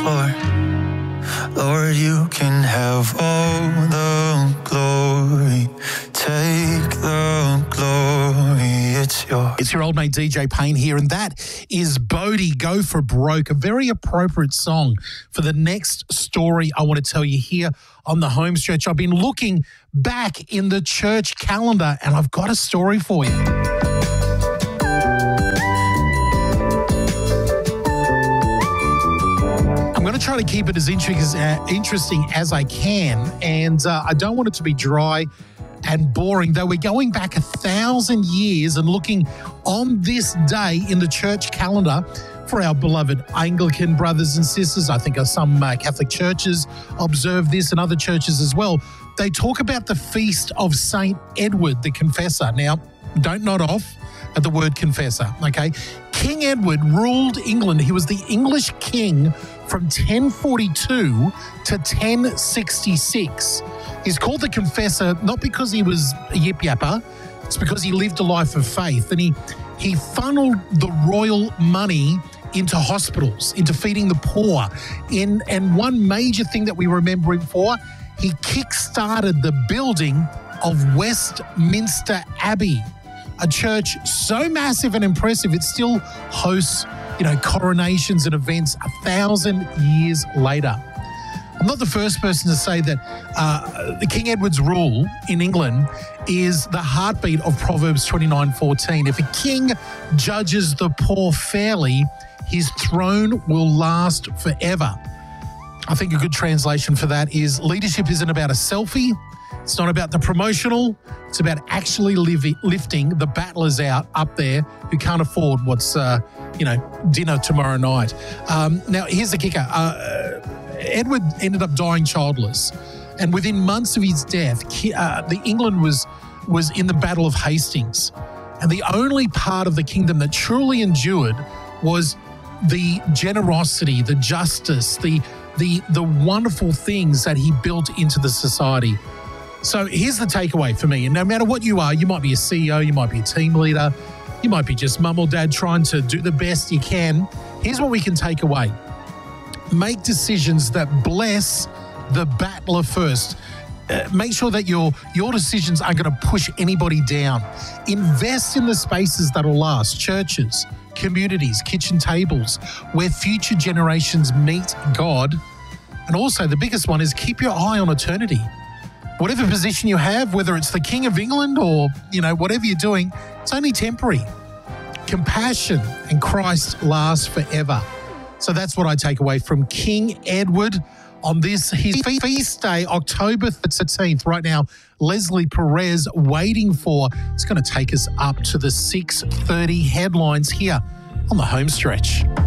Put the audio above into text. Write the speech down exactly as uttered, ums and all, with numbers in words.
Lord, Lord, you can have all the glory. Take the glory, it's yours. It's your old mate D J Payne here, and that is Bodie, Go for Broke, a very appropriate song for the next story I want to tell you here on the home stretch. I've been looking back in the church calendar, and I've got a story for you. I'm going to try to keep it as interesting as I can, and uh, I don't want it to be dry and boring, though we're going back a thousand years and looking on this day in the church calendar for our beloved Anglican brothers and sisters. I think some uh, Catholic churches observe this and other churches as well. They talk about the feast of Saint Edward the Confessor. Now, don't nod off at the word confessor, okay? King Edward ruled England. He was the English king from ten forty-two to ten sixty-six. He's called the Confessor not because he was a yip-yapper, it's because he lived a life of faith, and he, he funneled the royal money into hospitals, into feeding the poor. In, and one major thing that we remember him for, he kick-started the building of Westminster Abbey, a church so massive and impressive it still hosts, you know, coronations and events a thousand years later. I'm not the first person to say that uh, the King Edward's rule in England is the heartbeat of Proverbs twenty-nine fourteen. If a king judges the poor fairly, his throne will last forever. I think a good translation for that is leadership isn't about a selfie. It's not about the promotional. It's about actually liv- lifting the battlers out up there who can't afford what's, uh, you know, dinner tomorrow night. Um, now, here's the kicker. Uh, Edward ended up dying childless, and within months of his death, uh, the England was was in the Battle of Hastings, and the only part of the kingdom that truly endured was the generosity, the justice, the the the wonderful things that he built into the society. So here's the takeaway for me, and no matter what you are, you might be a C E O, you might be a team leader, you might be just mum or dad trying to do the best you can. Here's what we can take away. Make decisions that bless the battler first. Uh, make sure that your, your decisions aren't going to push anybody down. Invest in the spaces that'll last, churches, communities, kitchen tables, where future generations meet God. And also, the biggest one is keep your eye on eternity. Whatever position you have, whether it's the King of England or, you know, whatever you're doing, it's only temporary. Compassion and Christ last forever. So that's what I take away from King Edward on this, his feast day, October thirteenth. Right now, Leslie Perez waiting for, it's going to take us up to the six thirty headlines here on the home stretch.